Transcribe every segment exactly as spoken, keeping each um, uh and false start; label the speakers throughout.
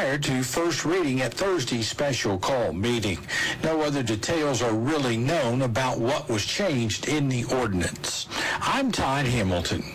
Speaker 1: prior to first reading at Thursday's special call meeting. No other details are really known about what was changed in the ordinance. I'm Todd Hamilton.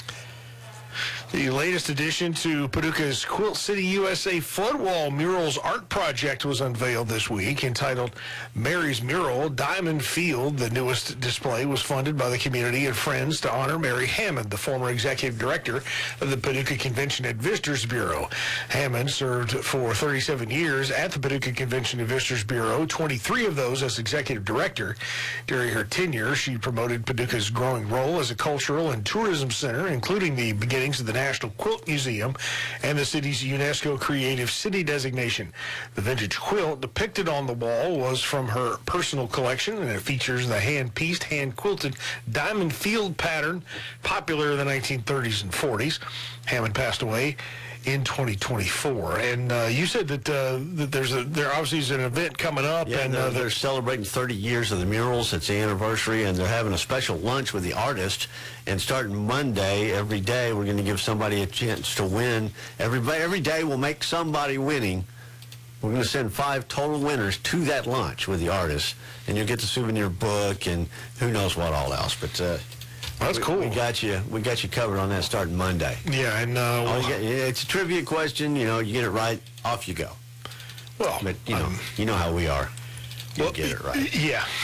Speaker 2: The latest addition to Paducah's Quilt City U S A Floodwall Murals Art Project was unveiled this week, entitled Mary's Mural Diamond Field. The newest display was funded by the community and friends to honor Mary Hammond, the former executive director of the Paducah Convention and Visitors Bureau. Hammond served for thirty-seven years at the Paducah Convention and Visitors Bureau, twenty-three of those as executive director. During her tenure, she promoted Paducah's growing role as a cultural and tourism center, including the beginnings of the National Quilt Museum and the city's UNESCO Creative City designation. The vintage quilt depicted on the wall was from her personal collection, and it features the hand-pieced, hand-quilted diamond field pattern popular in the nineteen thirties and forties. Hammond passed away in twenty twenty-four, and uh, you said that uh, that there's a there obviously is an event coming up,
Speaker 3: yeah,
Speaker 2: and
Speaker 3: they're,
Speaker 2: uh,
Speaker 3: they're celebrating thirty years of the murals. It's the anniversary, and they're having a special lunch with the artist. And starting Monday, every day we're going to give somebody a chance to win. Everybody, every day we'll make somebody winning. We're going to send five total winners to that lunch with the artist, and you'll get the souvenir book and who knows what all else. But uh,
Speaker 2: that's
Speaker 3: we,
Speaker 2: cool.
Speaker 3: We got you. We got you covered on that starting Monday.
Speaker 2: Yeah, and uh,
Speaker 3: oh, you get, it's a trivia question. You know, you get it right, off you go.
Speaker 2: Well,
Speaker 3: but you know, um, you know how we are. You
Speaker 2: well,
Speaker 3: get it right.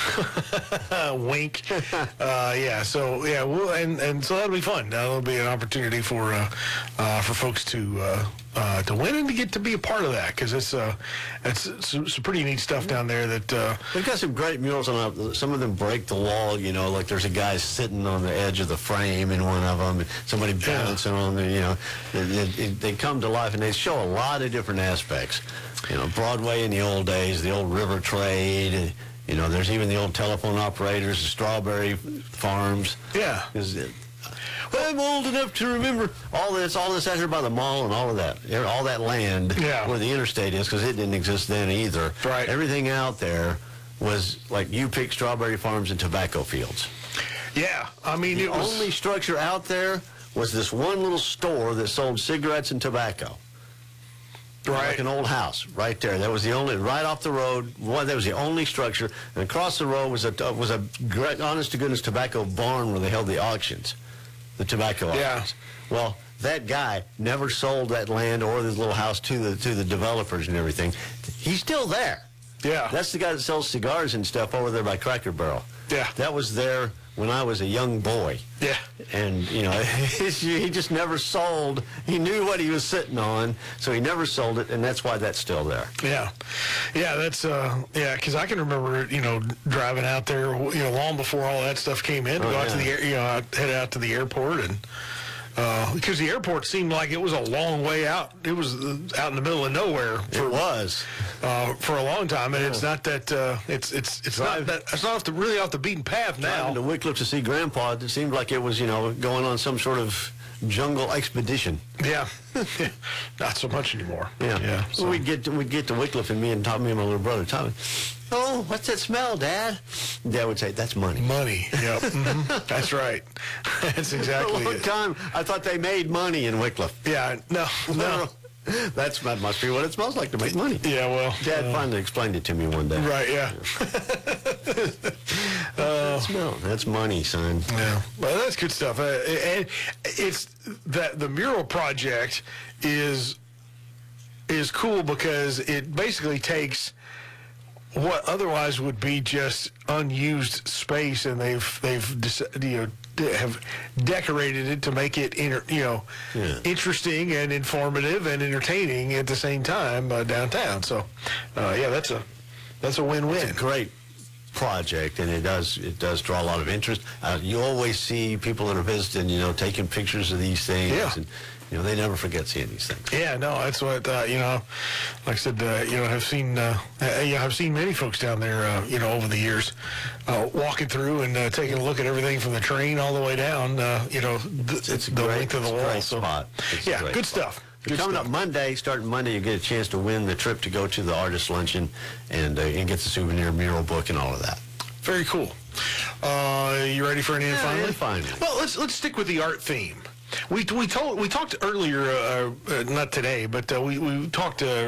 Speaker 2: Yeah. Wink. Uh, yeah. So yeah. Well, and and so that'll be fun. That'll be an opportunity for uh, uh, for folks to uh, uh, to win and to get to be a part of that, because it's uh it's, it's some pretty neat stuff down there. That uh,
Speaker 3: they've got some great murals on. Some of them break the wall. You know, like there's a guy sitting on the edge of the frame in one of them. And somebody balancing yeah. on the. You know, they, they, they come to life and they show a lot of different aspects. You know, Broadway in the old days, the old river trade, and, you know, there's even the old telephone operators, the strawberry farms.
Speaker 2: Yeah.
Speaker 3: It, I'm old enough to remember all this, all this out here by the mall and all of that, all that land
Speaker 2: yeah.
Speaker 3: where the interstate is, because it didn't exist then either.
Speaker 2: Right.
Speaker 3: Everything out there was like you pick strawberry farms and tobacco fields.
Speaker 2: Yeah, I mean,
Speaker 3: the
Speaker 2: it was...
Speaker 3: only structure out there was this one little store that sold cigarettes and tobacco.
Speaker 2: Right.
Speaker 3: Like an old house right there. That was the only, right off the road, one, that was the only structure. And across the road was a, was a great, honest to goodness tobacco barn where they held the auctions, the tobacco auctions.
Speaker 2: Yeah.
Speaker 3: Well, that guy never sold that land or this little house to the, to the developers and everything. He's still there.
Speaker 2: Yeah.
Speaker 3: That's the guy that sells cigars and stuff over there by Cracker Barrel.
Speaker 2: Yeah.
Speaker 3: That was there when I was a young boy.
Speaker 2: Yeah.
Speaker 3: And, you know, he just never sold. He knew what he was sitting on, so he never sold it, and that's why that's still there.
Speaker 2: Yeah. Yeah, that's, uh, yeah, because I can remember, you know, driving out there, you know, long before all that stuff came in, to
Speaker 3: oh,
Speaker 2: go
Speaker 3: yeah.
Speaker 2: out to the, air, you know, I'd head out to the airport, and, uh, because the airport seemed like it was a long way out. It was out in the middle of nowhere. For,
Speaker 3: it was.
Speaker 2: Uh, for a long time, and yeah. it's not that, uh, it's, it's, it's not that, it's not off the, really off the beaten path now.
Speaker 3: Driving to Wycliffe to see Grandpa, it seemed like it was, you know, going on some sort of jungle expedition.
Speaker 2: Yeah. Not so much anymore.
Speaker 3: Yeah.
Speaker 2: Yeah.
Speaker 3: So. Well, we'd get to, we'd get to Wycliffe, and me and Tommy, me and my little brother Tommy, oh, what's that smell, Dad? Dad would say, that's money.
Speaker 2: Money. Yep. Mm-hmm. That's right. That's exactly
Speaker 3: For a long
Speaker 2: it.
Speaker 3: time, I thought they made money in Wycliffe.
Speaker 2: Yeah. No. No.
Speaker 3: That's that must be what it smells like to make money.
Speaker 2: Yeah, well,
Speaker 3: Dad
Speaker 2: uh,
Speaker 3: finally explained it to me one day.
Speaker 2: Right, yeah.
Speaker 3: uh, smell. That's money, son.
Speaker 2: Yeah, well, that's good stuff. Uh, and it's that the mural project is is cool because it basically takes what otherwise would be just unused space, and they've they've you know have decorated it to make it inter, you know
Speaker 3: yeah.
Speaker 2: interesting and informative and entertaining at the same time uh, downtown. So uh, yeah, that's a that's a win-win.
Speaker 3: It's a great project, and it does it does draw a lot of interest. Uh, you always see people that are visiting, you know, taking pictures of these things.
Speaker 2: Yeah.
Speaker 3: And, you know, they never forget seeing these things.
Speaker 2: Yeah, no, that's what, uh, you know, like I said, uh, you know, I've seen, uh, you know, I've seen many folks down there, uh, you know, over the years, uh, walking through and uh, taking a look at everything from the train all the way down, uh, you know, th-
Speaker 3: it's, it's
Speaker 2: the
Speaker 3: great,
Speaker 2: length of the
Speaker 3: it's
Speaker 2: wall.
Speaker 3: a great
Speaker 2: so,
Speaker 3: spot. It's
Speaker 2: yeah,
Speaker 3: great
Speaker 2: good
Speaker 3: spot.
Speaker 2: stuff.
Speaker 3: Good coming stuff. Up Monday, starting Monday, you get a chance to win the trip to go to the artist luncheon and, uh, and get the souvenir mural book and all of that.
Speaker 2: Very cool. Uh, you ready for an
Speaker 3: yeah,
Speaker 2: finally?
Speaker 3: Finally.
Speaker 2: Well, let's let's stick with the art theme. We we told we talked earlier, uh, uh, not today, but uh, we we talked. Uh,